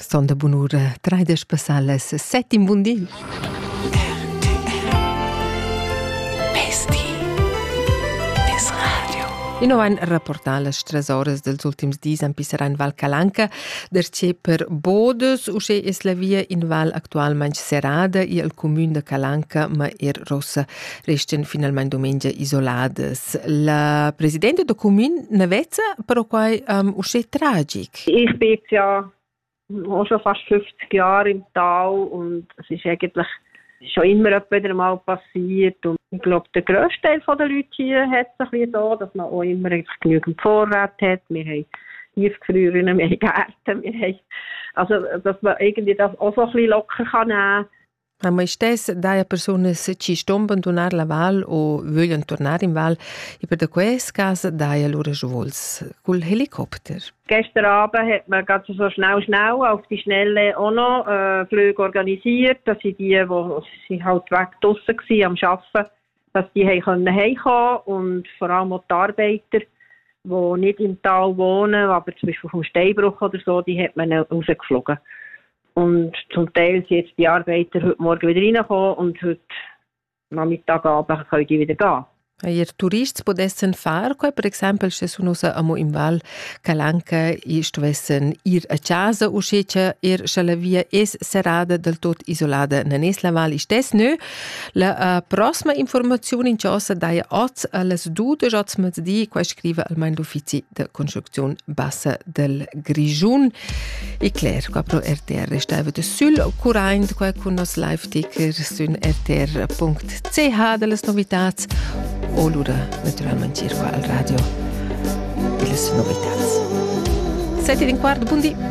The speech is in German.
Sonda bunura, traides passales, settim bundil. I no vain rapportar las 3 horas dels ultims dis en Pisserà in Val Calanca, derce per bodes, usce es la via in Val actualmein serrada i al comün de Calanca ma Rossa resten finalmein domengia isolades. La presidente do comün Navezza però quai usce tragic. Ich bin jetzt ja auch schon fast 50 Jahre im Tal und es ist eigentlich schon immer wieder mal passiert. Und ich glaube, der grösste Teil der Leute hier hat es ein bisschen so, dass man auch immer genügend Vorrat hat. Wir haben Tiefgefrierungen, wir haben Gärten, also dass man irgendwie das auch so ein bisschen locker kann nehmen. Ma stes daia personas ci stomban tornar la Val o vogliono tornare in Val e per da quest cas daia loro vols col Helikopter. Gestern Abend hat man ganz so schnell auf die Schnelle auch noch Flüge organisiert, dass sie sie halt weg draussen waren am Arbeiten, dass die heimkommen und vor allem auch die Arbeiter, die nicht im Tal wohnen, aber zum Beispiel vom Steinbruch oder so, die hat man rausgeflogen. Und zum Teil sind jetzt die Arbeiter heute Morgen wieder reingekommen und heute Nachmittagabend können die wieder gehen. Ihr Tourists podessen far, quai per exempel se sunosa amo in Val Calanca i stovessen ir a casa o scecia la via es serrada del tot isolada nanes la Val istes nö. La prossima informazione in ciosa daia oz alles 12 oz mezzdi quai scrive al main d'uffici de construczione bassa del Grigiun. E Claire, qua pro RTR stava de sul curaint quai con nos live ticker sun rtr.ch delles novitats. O lura naturalment circa al radio e le novità. 7:15, buon dì.